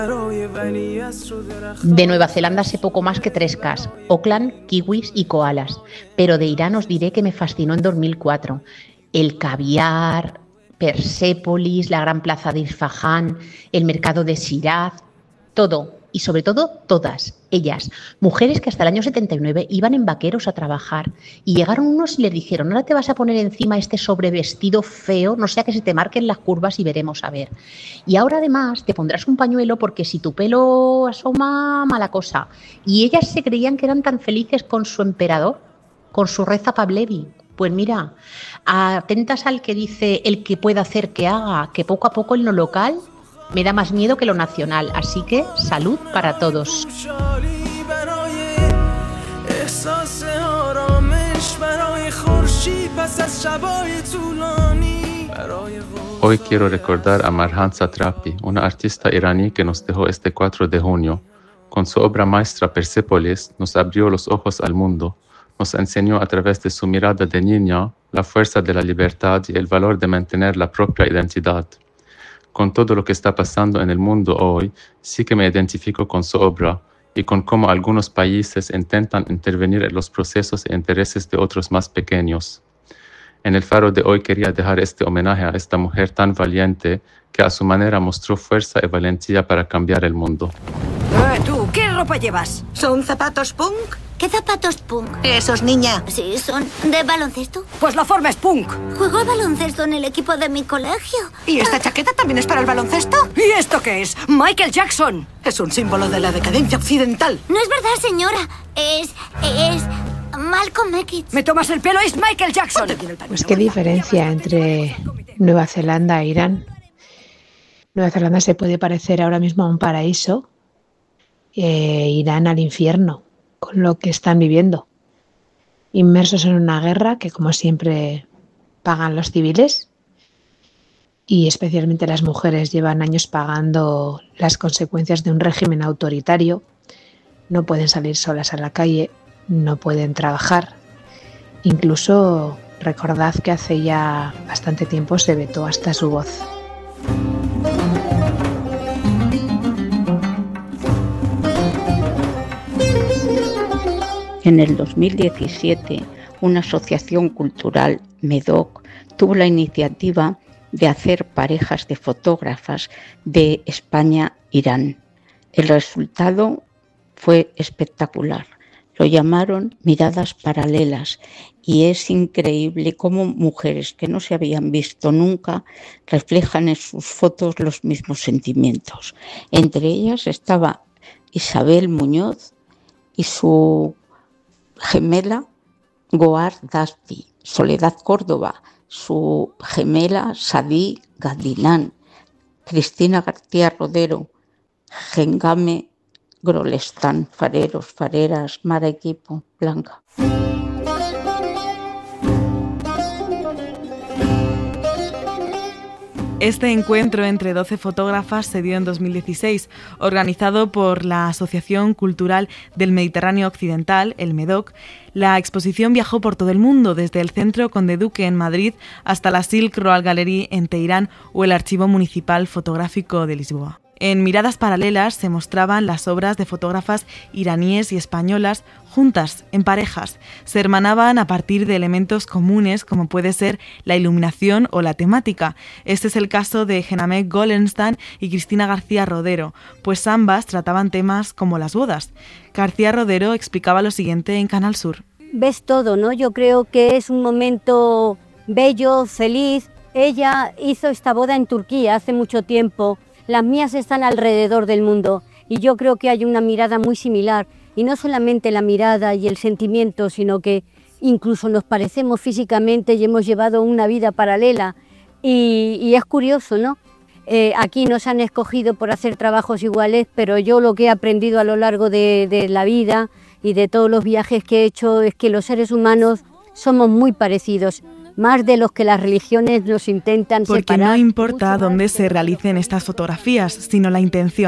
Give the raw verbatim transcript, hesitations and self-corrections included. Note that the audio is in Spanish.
De Nueva Zelanda sé poco más que tres cas, Auckland, kiwis y koalas, pero de Irán os diré que me fascinó en dos mil cuatro. El caviar, Persépolis, la gran plaza de Isfahán, el mercado de Shiraz, todo. Y sobre todo, todas, ellas, mujeres que hasta el año setenta y nueve iban en vaqueros a trabajar y llegaron unos y les dijeron, ahora te vas a poner encima este sobrevestido feo, no sea que se te marquen las curvas y veremos a ver. Y ahora además te pondrás un pañuelo porque si tu pelo asoma, mala cosa. Y ellas se creían que eran tan felices con su emperador, con su Reza Pahlavi. Pues mira, atentas al que dice el que pueda hacer que haga, que poco a poco en lo local me da más miedo que lo nacional, así que salud para todos. Hoy quiero recordar a Marjan Satrapi, una artista iraní que nos dejó este cuatro de junio. Con su obra maestra Persépolis nos abrió los ojos al mundo, nos enseñó a través de su mirada de niña la fuerza de la libertad y el valor de mantener la propia identidad. Con todo lo que está pasando en el mundo hoy, sí que me identifico con su obra y con cómo algunos países intentan intervenir en los procesos e intereses de otros más pequeños. En el Faro de hoy quería dejar este homenaje a esta mujer tan valiente que a su manera mostró fuerza y valentía para cambiar el mundo. Eh, ¿Tú qué ropa llevas? ¿Son zapatos punk? ¿Qué zapatos punk? Esos, niña. Sí, son de baloncesto. Pues la forma es punk. Juego a baloncesto en el equipo de mi colegio. ¿Y esta chaqueta también es para el baloncesto? ¿Y esto qué es? ¡Michael Jackson! Es un símbolo de la decadencia occidental. No es verdad, señora. Es... es... Malcolm X. ¿Me tomas el pelo? Es Michael Jackson. Pues qué diferencia entre Nueva Zelanda e Irán. Nueva Zelanda se puede parecer ahora mismo a un paraíso, e Irán al infierno, con lo que están viviendo. Inmersos en una guerra que, como siempre, pagan los civiles y especialmente las mujeres llevan años pagando las consecuencias de un régimen autoritario. No pueden salir solas a la calle, no pueden trabajar. Incluso recordad que hace ya bastante tiempo se vetó hasta su voz. En el dos mil diecisiete, una asociación cultural, MEDOC, tuvo la iniciativa de hacer parejas de fotógrafas de España-Irán. El resultado fue espectacular. Lo llamaron Miradas Paralelas y es increíble cómo mujeres que no se habían visto nunca reflejan en sus fotos los mismos sentimientos. Entre ellas estaba Isabel Muñoz y su gemela Goar Dasby, Soledad Córdoba, su gemela Sadí Gadinán, Cristina García Rodero, Gengame Grolestán, fareros, fareras, Mara Equipo, Blanca. Este encuentro entre doce fotógrafas se dio en dos mil dieciséis, organizado por la Asociación Cultural del Mediterráneo Occidental, el MEDOC. La exposición viajó por todo el mundo, desde el Centro Conde Duque en Madrid hasta la Silk Road Gallery en Teherán o el Archivo Municipal Fotográfico de Lisboa. En Miradas Paralelas se mostraban las obras de fotógrafas iraníes y españolas juntas, en parejas. Se hermanaban a partir de elementos comunes como puede ser la iluminación o la temática. Este es el caso de Gename Golenstam y Cristina García Rodero, pues ambas trataban temas como las bodas. García Rodero explicaba lo siguiente en Canal Sur. Ves todo, ¿no? Yo creo que es un momento bello, feliz. Ella hizo esta boda en Turquía hace mucho tiempo. Las mías están alrededor del mundo y yo creo que hay una mirada muy similar, y no solamente la mirada y el sentimiento, sino que incluso nos parecemos físicamente y hemos llevado una vida paralela, y, y es curioso, ¿no? Eh, aquí nos han escogido por hacer trabajos iguales, pero yo lo que he aprendido a lo largo de, de la vida y de todos los viajes que he hecho es que los seres humanos somos muy parecidos, más de los que las religiones nos intentan Porque separar. Porque no importa dónde se realicen estas fotografías, sino la intención.